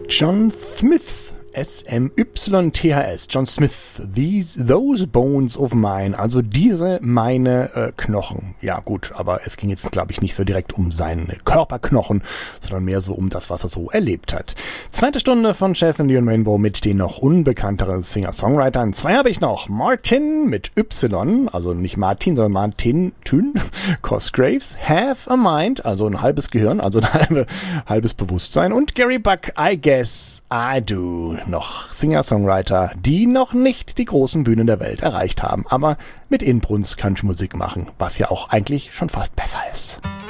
John Smith, S-M-Y-T-H-S, John Smith, Those Bones of Mine, also diese meine Knochen. Ja gut, aber es ging jetzt, glaube ich, nicht so direkt um seine Körperknochen, sondern mehr so um das, was er so erlebt hat. Zweite Stunde von Chestnut und Rainbow mit den noch unbekannteren Singer-Songwritern. 2 habe ich noch. Martin mit Y, also nicht Martin, sondern Martin Thün, Cosgraves, Have a Mind, also ein halbes Gehirn, also ein halbes Bewusstsein, und Gary Buck, I Guess I Do, noch Singer-Songwriter, die noch nicht die großen Bühnen der Welt erreicht haben, aber mit Inbrunst Country-Musik machen, was ja auch eigentlich schon fast besser ist.